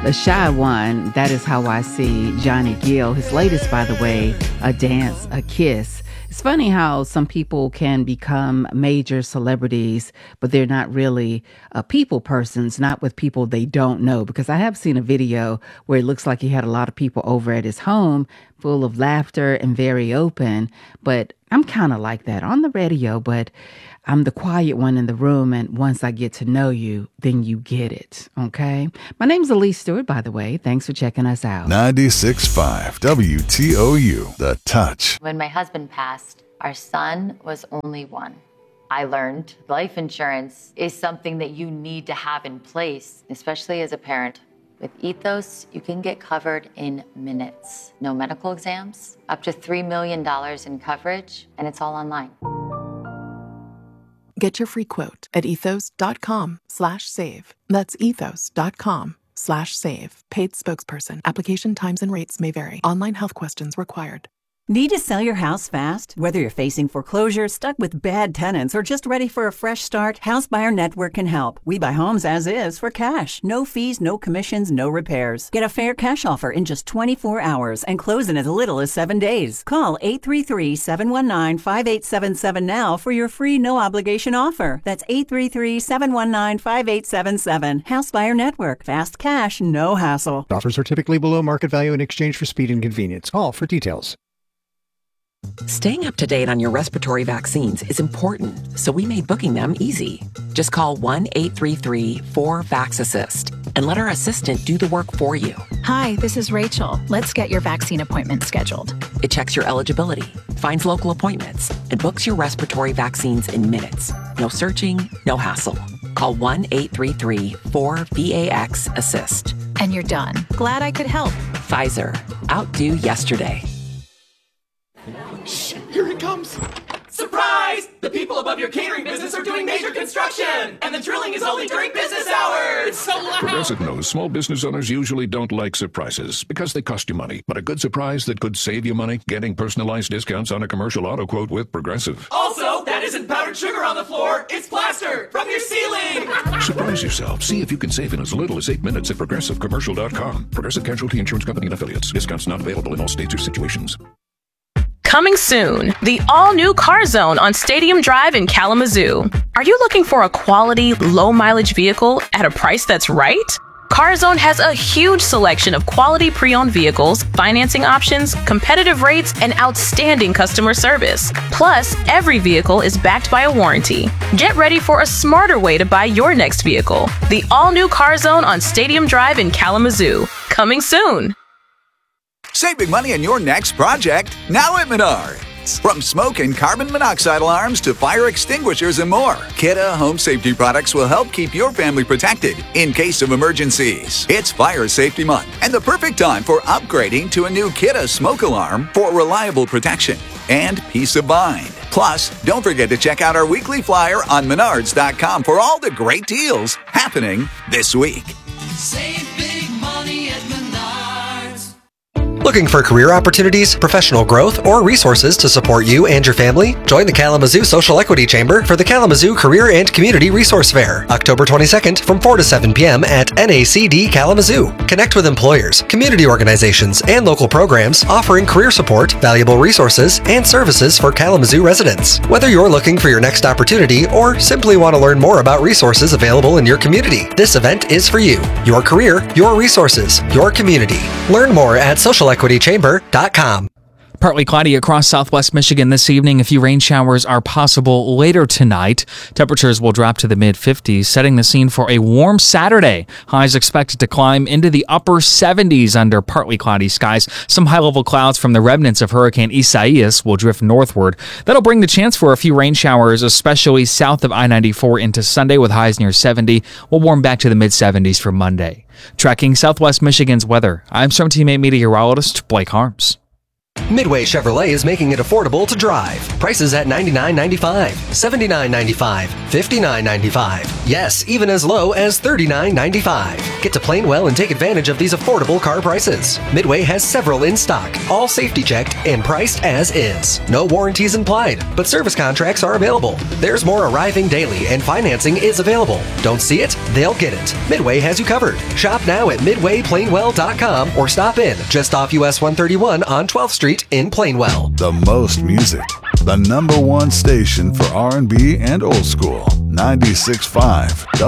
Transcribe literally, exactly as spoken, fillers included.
The Shy One, that is how I see Johnny Gill. His latest, by the way, A Dance, A Kiss. It's funny how some people can become major celebrities, but they're not really uh, people persons, not with people they don't know. Because I have seen a video where it looks like he had a lot of people over at his home, full of laughter and very open. But I'm kind of like that on the radio, but I'm the quiet one in the room, and once I get to know you, then you get it, okay? My name's Elise Stewart, by the way. Thanks for checking us out. ninety-six point five W T O U, The Touch. When my husband passed, our son was only one. I learned life insurance is something that you need to have in place, especially as a parent. With Ethos, you can get covered in minutes. No medical exams, up to three million dollars in coverage, and it's all online. Get your free quote at ethos.com slash save. That's ethos.com slash save. Paid spokesperson. Application times and rates may vary. Online health questions required. Need to sell your house fast? Whether you're facing foreclosure, stuck with bad tenants, or just ready for a fresh start, House Buyer Network can help. We buy homes as is for cash. No fees, no commissions, no repairs. Get a fair cash offer in just twenty-four hours and close in as little as seven days. Call eight three three, seven one nine, five eight seven seven now for your free no-obligation offer. That's eight three three, seven one nine, five eight seven seven. House Buyer Network. Fast cash, no hassle. Offers are typically below market value in exchange for speed and convenience. Call for details. Staying up to date on your respiratory vaccines is important, so we made booking them easy. Just call one eight three three, four, VAX-ASSIST and let our assistant do the work for you. Hi, this is Rachel. Let's get your vaccine appointment scheduled. It checks your eligibility, finds local appointments, and books your respiratory vaccines in minutes. No searching, no hassle. Call one eight three three, four, VAX-ASSIST. And you're done. Glad I could help. Pfizer. Outdo yesterday. Shh, here it comes. Surprise! The people above your catering business are doing major construction, and the drilling is only during business hours. It's so loud. Progressive knows small business owners usually don't like surprises because they cost you money. But a good surprise that could save you money, getting personalized discounts on a commercial auto quote with Progressive. Also, that isn't powdered sugar on the floor. It's plaster from your ceiling. Surprise yourself. See if you can save in as little as eight minutes at progressive commercial dot com. Progressive Casualty Insurance Company and Affiliates. Discounts not available in all states or situations. Coming soon, the all-new Car Zone on Stadium Drive in Kalamazoo. Are you looking for a quality, low-mileage vehicle at a price that's right? Car Zone has a huge selection of quality pre-owned vehicles, financing options, competitive rates, and outstanding customer service. Plus, every vehicle is backed by a warranty. Get ready for a smarter way to buy your next vehicle. The all-new Car Zone on Stadium Drive in Kalamazoo. Coming soon. Save big money on your next project, now at Menards. From smoke and carbon monoxide alarms to fire extinguishers and more, Kidde Home Safety products will help keep your family protected in case of emergencies. It's Fire Safety Month and the perfect time for upgrading to a new Kidde smoke alarm for reliable protection and peace of mind. Plus, don't forget to check out our weekly flyer on menards dot com for all the great deals happening this week. Save big money at Menards. Looking for career opportunities, professional growth, or resources to support you and your family? Join the Kalamazoo Social Equity Chamber for the Kalamazoo Career and Community Resource Fair, October twenty-second from four to seven p.m. at N A C D Kalamazoo. Connect with employers, community organizations, and local programs offering career support, valuable resources, and services for Kalamazoo residents. Whether you're looking for your next opportunity or simply want to learn more about resources available in your community, this event is for you. Your career, your resources, your community. Learn more at social equity chamber dot com. Partly cloudy across southwest Michigan this evening. A few rain showers are possible later tonight. Temperatures will drop to the mid fifties, setting the scene for a warm Saturday. Highs expected to climb into the upper seventies under partly cloudy skies. Some high-level clouds from the remnants of Hurricane Isaias will drift northward. That'll bring the chance for a few rain showers, especially south of I ninety-four into Sunday with highs near seventy. We'll warm back to the mid seventies for Monday. Tracking southwest Michigan's weather, I'm seventeen eight meteorologist Blake Harms. Midway Chevrolet is making it affordable to drive. Prices at ninety-nine ninety-five, seventy-nine ninety-five, fifty-nine ninety-five. Yes, even as low as thirty-nine ninety-five. Get to Plainwell and take advantage of these affordable car prices. Midway has several in stock, all safety checked and priced as is. No warranties implied, but service contracts are available. There's more arriving daily and financing is available. Don't see it? They'll get it. Midway has you covered. Shop now at midway plainwell dot com or stop in just off U S one thirty-one on twelfth Street in Plainwell. The most music. The number one station for R and B and old school. ninety-six point five